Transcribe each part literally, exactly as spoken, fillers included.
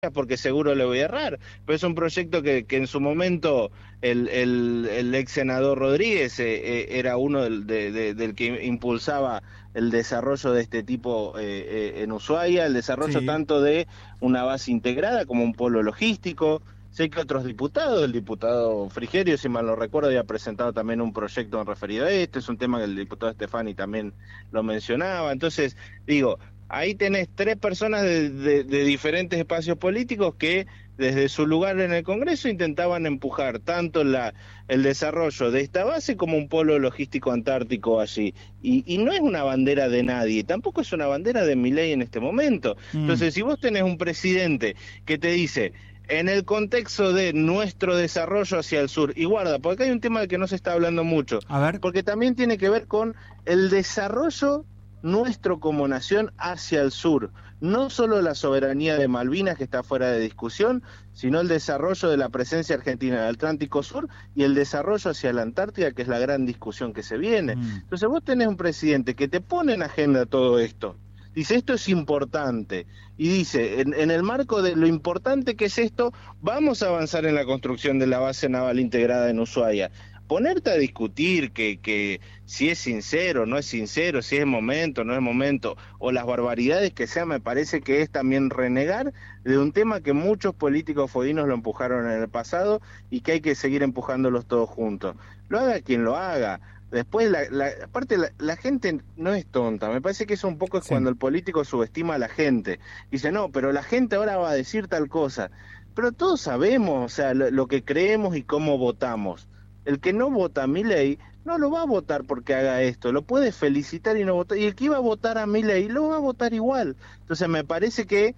porque seguro le voy a errar, pero es un proyecto que, que en su momento el, el, el ex senador Rodríguez eh, eh, era uno del, de, de, del que impulsaba el desarrollo de este tipo eh, eh, en Ushuaia, el desarrollo Sí. tanto de una base integrada como un polo logístico. Sé que otros diputados, el diputado Frigerio, si mal no recuerdo, había presentado también un proyecto referido a esto, es un tema que el diputado Stefani también lo mencionaba. Entonces, digo, ahí tenés tres personas de, de, de diferentes espacios políticos que desde su lugar en el Congreso intentaban empujar tanto la, el desarrollo de esta base como un polo logístico antártico allí. Y, y no es una bandera de nadie, tampoco es una bandera de Milei en este momento. Mm. Entonces, si vos tenés un presidente que te dice, en el contexto de nuestro desarrollo hacia el sur, y guarda, porque hay un tema del que no se está hablando mucho, A ver. porque también tiene que ver con el desarrollo nuestro como nación hacia el sur, no solo la soberanía de Malvinas que está fuera de discusión, sino el desarrollo de la presencia argentina en el Atlántico Sur y el desarrollo hacia la Antártida, que es la gran discusión que se viene. Mm. Entonces vos tenés un presidente que te pone en agenda todo esto, dice esto es importante, y dice, en, en el marco de lo importante que es esto, vamos a avanzar en la construcción de la base naval integrada en Ushuaia. Ponerte a discutir que, que si es sincero, no es sincero, si es momento, no es momento, o las barbaridades que sea, me parece que es también renegar de un tema que muchos políticos fodinos lo empujaron en el pasado y que hay que seguir empujándolos todos juntos. Lo haga quien lo haga. Después, la, la, aparte, la, la gente no es tonta, me parece que eso un poco es Sí. cuando el político subestima a la gente. Dice, no, pero la gente ahora va a decir tal cosa. Pero todos sabemos, o sea, lo, lo que creemos y cómo votamos. El que no vota a Milei no lo va a votar porque haga esto, lo puede felicitar y no votar, y el que iba a votar a Milei lo va a votar igual. Entonces me parece que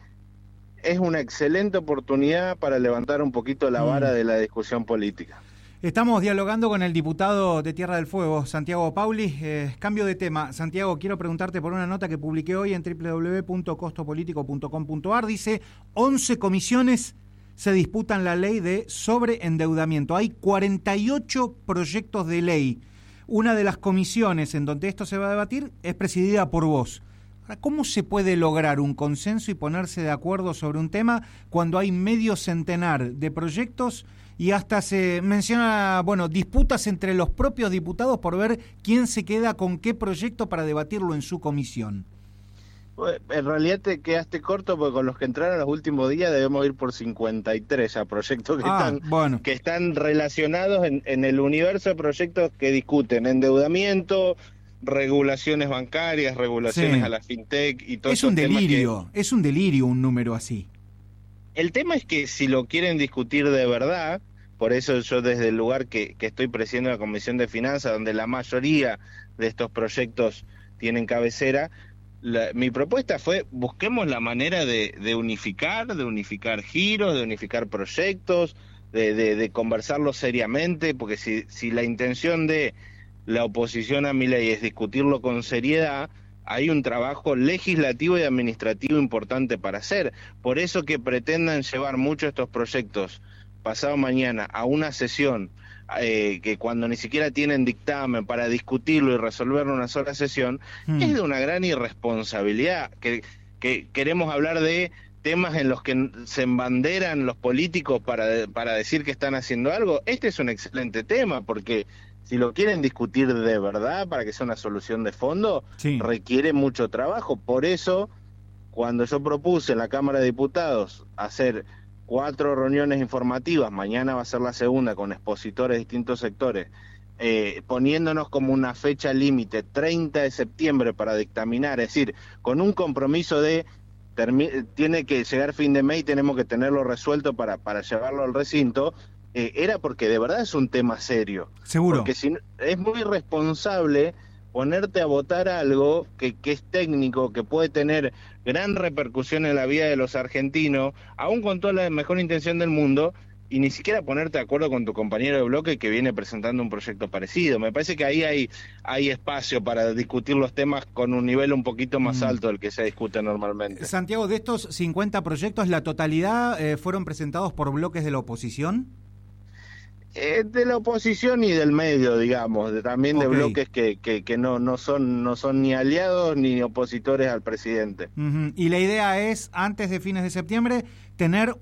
es una excelente oportunidad para levantar un poquito la Mm. vara de la discusión política. Estamos dialogando con el diputado de Tierra del Fuego, Santiago Pauli. Eh, cambio de tema. Santiago, quiero preguntarte por una nota que publiqué hoy en doble u doble u doble u punto costo político punto com punto a r. Dice, once comisiones se disputan la ley de sobreendeudamiento. Hay cuarenta y ocho proyectos de ley. Una de las comisiones en donde esto se va a debatir es presidida por vos. Ahora, ¿cómo se puede lograr un consenso y ponerse de acuerdo sobre un tema cuando hay medio centenar de proyectos y hasta se menciona, bueno, disputas entre los propios diputados por ver quién se queda con qué proyecto para debatirlo en su comisión? En realidad te quedaste corto porque con los que entraron los últimos días debemos ir por cincuenta y tres a proyectos que, Ah, están, bueno. que están relacionados en, en el universo de proyectos que discuten endeudamiento, regulaciones bancarias, regulaciones Sí. a la fintech y todo Es esos un temas que... delirio, es un delirio un número así. El tema es que si lo quieren discutir de verdad, por eso yo desde el lugar que, que estoy presidiendo la Comisión de Finanzas, donde la mayoría de estos proyectos tienen cabecera, la, mi propuesta fue busquemos la manera de, de unificar, de unificar giros, de unificar proyectos, de, de, de conversarlos seriamente, porque si, si la intención de la oposición a mi ley es discutirlo con seriedad, hay un trabajo legislativo y administrativo importante para hacer. Por eso que pretendan llevar muchos de estos proyectos pasado mañana a una sesión eh, que cuando ni siquiera tienen dictamen para discutirlo y resolverlo en una sola sesión, Hmm. es de una gran irresponsabilidad. Que, que queremos hablar de temas en los que se embanderan los políticos para, para decir que están haciendo algo. Este es un excelente tema porque si lo quieren discutir de verdad para que sea una solución de fondo, Sí. requiere mucho trabajo. Por eso, cuando yo propuse en la Cámara de Diputados hacer cuatro reuniones informativas, mañana va a ser la segunda con expositores de distintos sectores, eh, poniéndonos como una fecha límite, treinta de septiembre para dictaminar, es decir, con un compromiso de termi- tiene que llegar fin de mes y tenemos que tenerlo resuelto para, para llevarlo al recinto, eh, era porque de verdad es un tema serio. Seguro. Porque si no, es muy irresponsable ponerte a votar algo que, que es técnico, que puede tener gran repercusión en la vida de los argentinos, aún con toda la mejor intención del mundo, y ni siquiera ponerte de acuerdo con tu compañero de bloque que viene presentando un proyecto parecido. Me parece que ahí hay, hay espacio para discutir los temas con un nivel un poquito más Mm. alto del que se discute normalmente. Santiago, de estos cincuenta proyectos, ¿la totalidad eh, fueron presentados por bloques de la oposición? Eh, de la oposición y del medio, digamos, de, también de Okay. bloques que, que, que no, no, son, no son ni aliados ni opositores al presidente. Uh-huh. Y la idea es, antes de fines de septiembre, tener